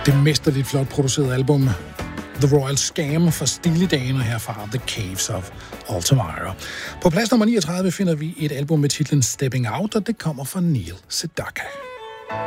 Det mesterligt flot producerede album The Royal Scam fra Steely Dan og herfra The Caves of Altamira. På plads nummer 39 finder vi et album med titlen Stepping Out, og det kommer fra Neil Sedaka.